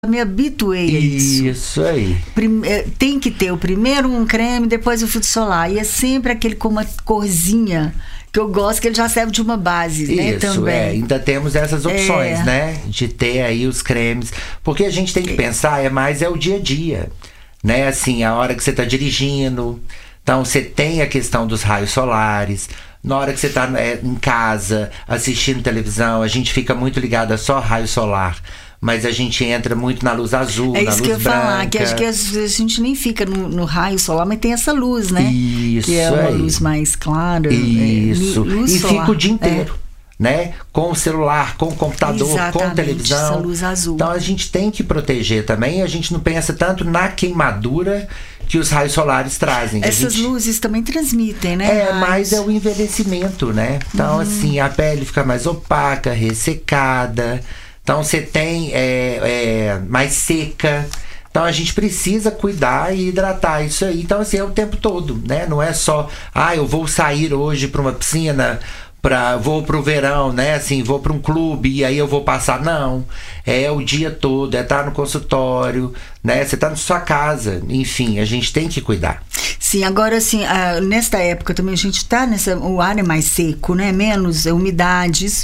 me habituei a isso. Isso aí. Tem que ter o primeiro um creme, depois o filtro solar. E é sempre aquele com uma corzinha que eu gosto, que ele já serve de uma base, né? Isso, também. Ainda temos essas opções, né? De ter aí os cremes. Porque a gente tem que pensar, é o dia a dia. Né? Assim, a hora que você está dirigindo. Então, você tem a questão dos raios solares. Na hora que você está em casa, assistindo televisão, a gente fica muito ligado a só raio solar. Mas a gente entra muito na luz azul, na luz branca. É isso que eu ia falar, que acho que às vezes a gente nem fica no raio solar, mas tem essa luz, né? Isso que é uma luz mais clara. Isso, luz e solar. Fica o dia inteiro, né? Com o celular, com o computador, com a televisão. Essa luz azul. Então a gente tem que proteger também, a gente não pensa tanto na queimadura que os raios solares trazem. Essas luzes também transmitem, né? Mas é o envelhecimento, né? Então, assim, a pele fica mais opaca, ressecada. Então, você tem mais seca. Então, a gente precisa cuidar e hidratar isso aí. Então, assim, é o tempo todo, né? Não é só, eu vou sair hoje para uma piscina, vou pro verão, né? Assim, vou para um clube e aí eu vou passar. Não, é o dia todo, estar no consultório, né? Você tá na sua casa, enfim, a gente tem que cuidar. Sim, agora assim, nesta época também a gente tá o ar é mais seco, né? Menos umidade, isso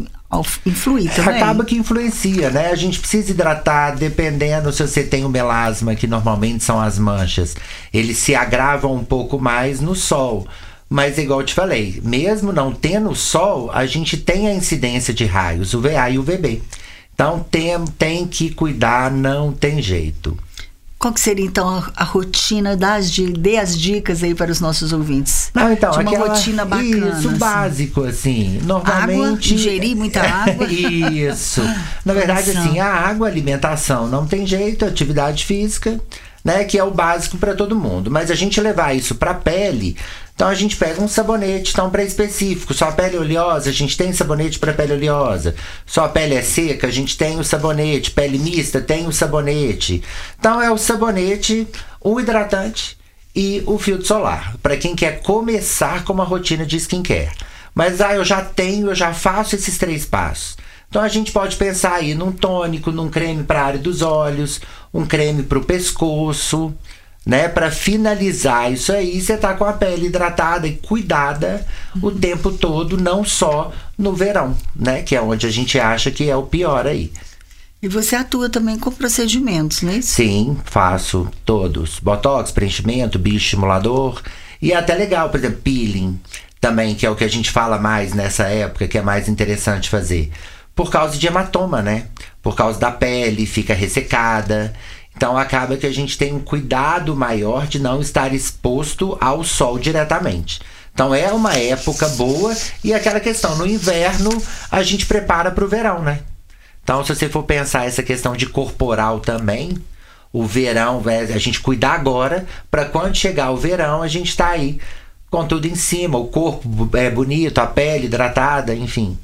influi também. Acaba que influencia, né? A gente precisa hidratar, dependendo se você tem o melasma, que normalmente são as manchas. Eles se agravam um pouco mais no sol. Mas, igual eu te falei, mesmo não tendo sol, a gente tem a incidência de raios, UVA e UVB. Então, tem que cuidar, não tem jeito. Qual que seria, então, a rotina? Dê as dicas aí para os nossos ouvintes. Não, então, de uma rotina bacana. Isso, assim. Básico, assim. Normalmente... Água, ingerir muita água. Isso. Na verdade, assim, a água, alimentação, não tem jeito, atividade física, né? Que é o básico para todo mundo. Mas a gente levar isso para a pele... Então, a gente pega um sabonete pré-específico. Sua pele é oleosa, a gente tem sabonete para pele oleosa. Sua pele é seca, a gente tem o sabonete. Pele mista, tem o sabonete. Então, é o sabonete, o hidratante e o filtro solar. Para quem quer começar com uma rotina de skincare. Mas, eu já faço esses 3 passos. Então, a gente pode pensar aí num tônico, num creme para a área dos olhos, um creme para o pescoço... Né, para finalizar isso aí, você tá com a pele hidratada e cuidada o tempo todo, não só no verão, né, que é onde a gente acha que é o pior aí. E você atua também com procedimentos, não é isso? Sim, faço todos. Botox, preenchimento, bioestimulador e até legal, por exemplo, peeling também, que é o que a gente fala mais nessa época, que é mais interessante fazer. Por causa de hematoma, né? Por causa da pele, fica ressecada. Então, acaba que a gente tem um cuidado maior de não estar exposto ao sol diretamente. Então, é uma época boa e aquela questão, no inverno, a gente prepara para o verão, né? Então, se você for pensar essa questão de corporal também, o verão, a gente cuidar agora, para quando chegar o verão, a gente tá aí com tudo em cima, o corpo é bonito, a pele hidratada, enfim.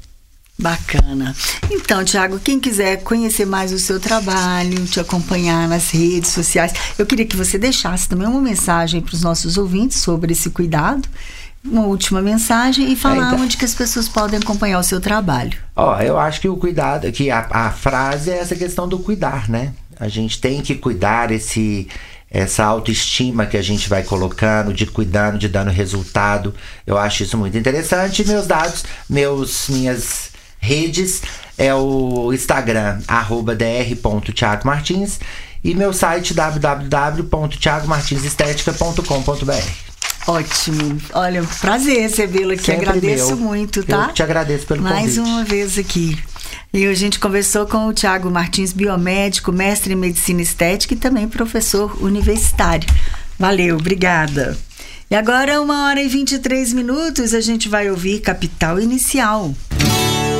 Bacana. Então, Thiago, quem quiser conhecer mais o seu trabalho, te acompanhar nas redes sociais, eu queria que você deixasse também uma mensagem para os nossos ouvintes sobre esse cuidado, uma última mensagem e falar onde que as pessoas podem acompanhar o seu trabalho. Eu acho que o cuidado, que a frase é essa questão do cuidar, né? A gente tem que cuidar essa autoestima que a gente vai colocando, de cuidando, de dando resultado. Eu acho isso muito interessante. Meus dados, minhas redes é o Instagram, @dr.thiagomartins, e meu site www.thiagomartinsestetica.com.br. Ótimo. Olha, prazer recebê-lo aqui. Sempre agradeço muito, tá? Eu te agradeço pelo convite. Mais uma vez aqui. E a gente conversou com o Thiago Martins, biomédico, mestre em medicina estética e também professor universitário. Valeu, obrigada. E agora, 1h23, a gente vai ouvir Capital Inicial.